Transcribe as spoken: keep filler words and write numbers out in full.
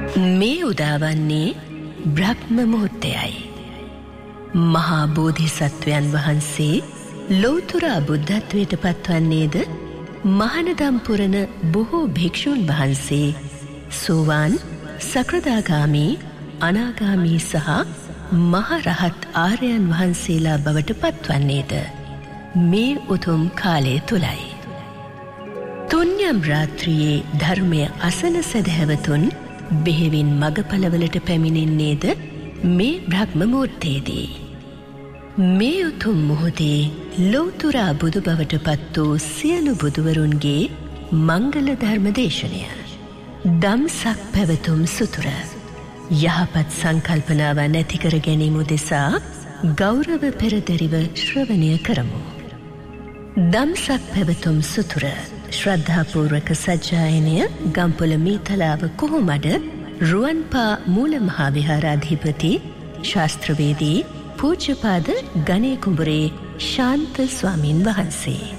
මේ උදාවන්නේ බ්‍රහ්ම මුහුර්තයයි. මහා බෝධිසත්වයන් වහන්සේ ලෞතර බුද්ධත්වයට පත්වන්නේද මහණදම් පුරන බොහෝ භික්ෂුන් වහන්සේ සෝවාන්, සකෘදාගාමී, අනාගාමී සහ මහරහත් ආර්යයන් වහන්සේලා බවට පත්වන්නේද මේ උතුම් කාලය තුලයි. තුන්යම් රාත්‍රියේ ධර්මය අසන සදහැවතුන් බෙහෙවින් මගපලවලට පැමිණෙන්නේද මේ බ්‍රහ්ම මුහුර්තයේදී. මේ උතුම් මොහොතේ ලෞතර බුදු බවට පත් වූ සියලු බුදුවරුන්ගේ මංගල ධර්ම දේශනය දම්සක් පැවතුම් සුතුර යහපත් සංකල්පනාවන් ඇති කර ගැනීම උදෙසා ගෞරව පෙරදරිව ශ්‍රවණය කරමු. දම්සක් පැවතුම් සුතුර ශ්‍රද්ධාපූර්වක සජ්ජායනය ගම්පොළ මීතලාව කොහොමඩ රුවන්පා මූල මහා විහාරාධිපති ශාස්ත්‍රවේදී පූජ්‍යපාද ගණේ කුඹුරේ ශාන්ත ස්වාමින් වහන්සේ.